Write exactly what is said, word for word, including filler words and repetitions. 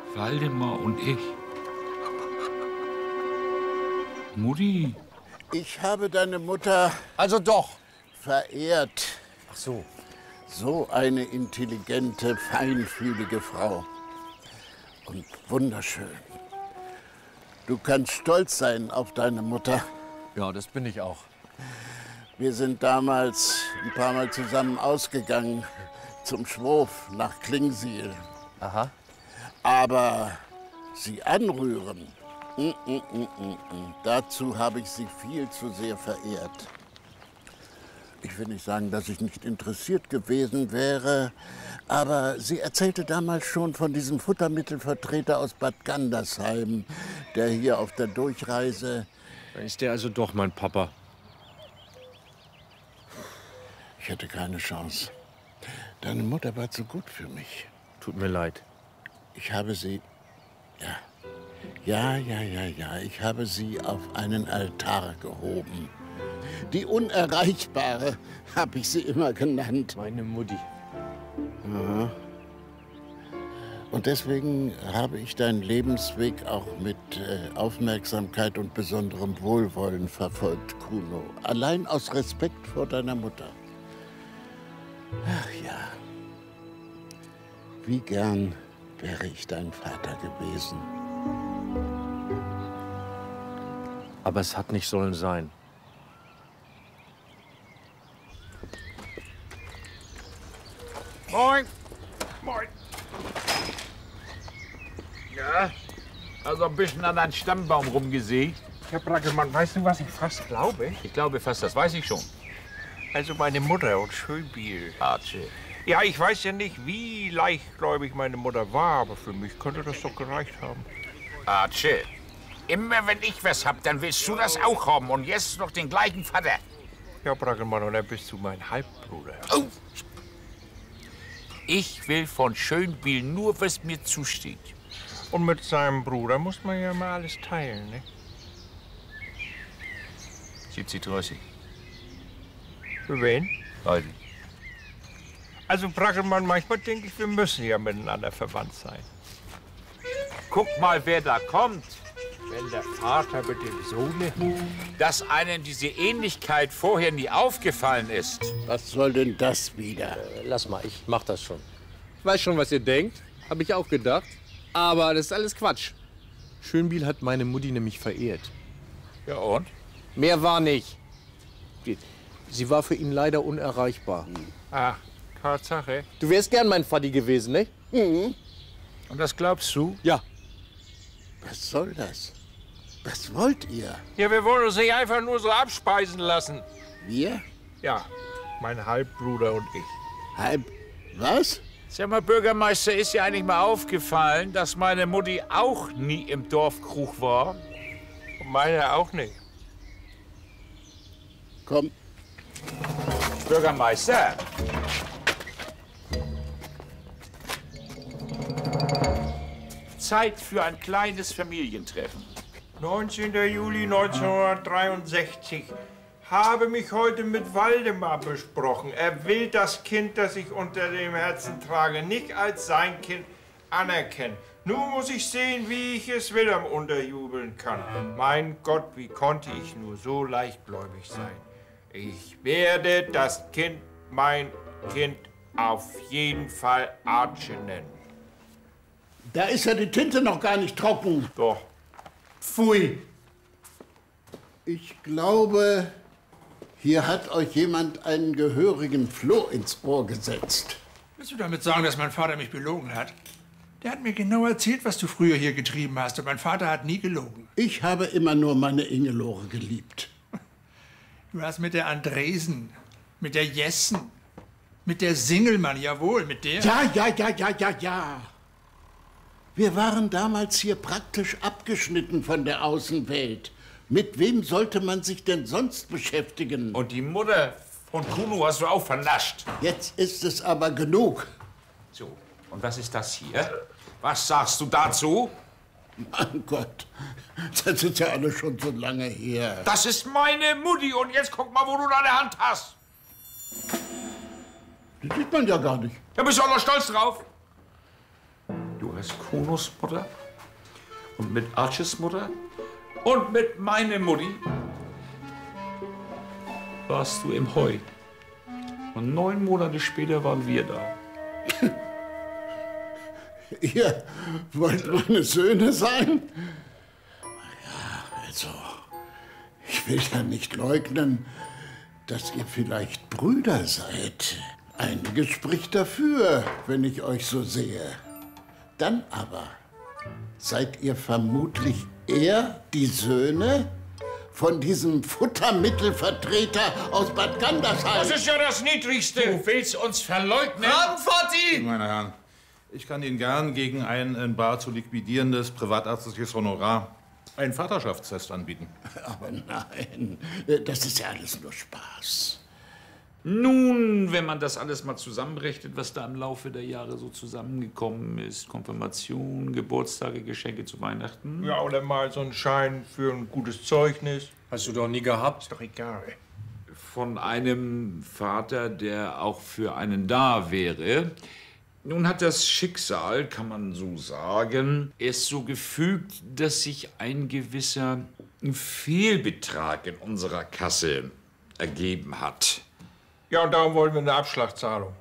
Waldemar und ich. Mutti. Ich habe deine Mutter... Also doch. ...verehrt. Ach so. So eine intelligente, feinfühlige Frau. Und wunderschön. Du kannst stolz sein auf deine Mutter. Ja, das bin ich auch. Wir sind damals ein paar Mal zusammen ausgegangen. Zum Schwof nach Klingsiel. Aha. Aber sie anrühren, mm, mm, mm, mm, mm. dazu habe ich sie viel zu sehr verehrt. Ich will nicht sagen, dass ich nicht interessiert gewesen wäre, aber sie erzählte damals schon von diesem Futtermittelvertreter aus Bad Gandersheim, der hier auf der Durchreise... Dann ist der also doch mein Papa. Ich hätte keine Chance. Deine Mutter war zu gut für mich. Tut mir leid. Ich habe sie... Ja, ja, ja, ja, ja. Ich habe sie auf einen Altar gehoben. Die Unerreichbare habe ich sie immer genannt. Meine Mutti. Aha. Und deswegen habe ich deinen Lebensweg auch mit äh, Aufmerksamkeit und besonderem Wohlwollen verfolgt, Kuno. Allein aus Respekt vor deiner Mutter. Ach ja. Wie gern wäre ich dein Vater gewesen. Aber es hat nicht sollen sein. Moin. Moin. Ja, also ein bisschen an einen Stammbaum rumgesägt. Herr Brackelmann, weißt du, was ich fast glaube? Ich glaube fast, das weiß ich schon. Also meine Mutter und Schönbiel. Archie. Ja, ich weiß ja nicht, wie leichtgläubig meine Mutter war, aber für mich könnte das doch gereicht haben. Archie, immer wenn ich was hab, dann willst du das auch haben. Und jetzt noch den gleichen Vater. Ja, Brackelmann, und dann bist du mein Halbbruder. Oh. Ich will von Schönbiel nur, was mir zusteht. Und mit seinem Bruder muss man ja mal alles teilen, ne? siebzig dreißig. Für wen? Beide. Also, Brackelmann, manchmal denke ich, wir müssen ja miteinander verwandt sein. Guck mal, wer da kommt. Wenn der Vater mit dem Sohne... Dass einem diese Ähnlichkeit vorher nie aufgefallen ist. Was soll denn das wieder? Äh, lass mal, ich mach das schon. Ich weiß schon, was ihr denkt. Hab ich auch gedacht. Aber das ist alles Quatsch. Schönbiel hat meine Mutti nämlich verehrt. Ja und? Mehr war nicht. Sie war für ihn leider unerreichbar. Ach, Tatsache. Du wärst gern mein Vati gewesen, ne? Mhm. Und das glaubst du? Ja. Was soll das? Was wollt ihr? Ja, wir wollen uns nicht einfach nur so abspeisen lassen. Wir? Ja, mein Halbbruder und ich. Halb... Was? Sag mal, Bürgermeister, ist dir eigentlich mal aufgefallen, dass meine Mutti auch nie im Dorfkrug war? Und meine auch nicht. Komm. Bürgermeister! Zeit für ein kleines Familientreffen. neunzehnter Juli neunzehnhundertdreiundsechzig. Habe mich heute mit Waldemar besprochen. Er will das Kind, das ich unter dem Herzen trage, nicht als sein Kind anerkennen. Nun muss ich sehen, wie ich es Willem unterjubeln kann. Mein Gott, wie konnte ich nur so leichtgläubig sein? Ich werde das Kind, mein Kind, auf jeden Fall Archie nennen. Da ist ja die Tinte noch gar nicht trocken. Doch. Pfui. Ich glaube, hier hat euch jemand einen gehörigen Floh ins Ohr gesetzt. Willst du damit sagen, dass mein Vater mich belogen hat? Der hat mir genau erzählt, was du früher hier getrieben hast. Und mein Vater hat nie gelogen. Ich habe immer nur meine Ingelore geliebt. Du hast mit der Andresen, mit der Jessen, mit der Singelmann, jawohl, mit der... Ja, ja, ja, ja, ja, ja. Wir waren damals hier praktisch abgeschnitten von der Außenwelt. Mit wem sollte man sich denn sonst beschäftigen? Und die Mutter von Kuno hast du auch vernascht. Jetzt ist es aber genug. So, und was ist das hier? Was sagst du dazu? Mein Gott, das ist ja alles schon so lange her. Das ist meine Mutti und jetzt guck mal, wo du deine Hand hast. Das sieht man ja gar nicht. Da bist du auch noch stolz drauf. Du heißt Kunos Mutter und mit Arches Mutter und mit meiner Mutti warst du im Heu. Und neun Monate später waren wir da. Ihr wollt meine Söhne sein? Ja, also, ich will ja nicht leugnen, dass ihr vielleicht Brüder seid. Einiges spricht dafür, wenn ich euch so sehe. Dann aber seid ihr vermutlich eher die Söhne von diesem Futtermittelvertreter aus Bad Gandersheim. Das ist ja das Niedrigste. Du willst uns verleugnen? Ramfati! Meine Herren, ich kann Ihnen gern gegen ein in bar zu liquidierendes privatärztliches Honorar einen Vaterschaftstest anbieten. Aber nein, das ist ja alles nur Spaß. Nun, wenn man das alles mal zusammenrechnet, was da im Laufe der Jahre so zusammengekommen ist, Konfirmation, Geburtstage, Geschenke zu Weihnachten. Ja, oder mal so ein Schein für ein gutes Zeugnis. Hast du doch nie gehabt. Ist doch egal. Von einem Vater, der auch für einen da wäre. Nun hat das Schicksal, kann man so sagen, es so gefügt, dass sich ein gewisser Fehlbetrag in unserer Kasse ergeben hat. Ja, und darum wollen wir eine Abschlagszahlung.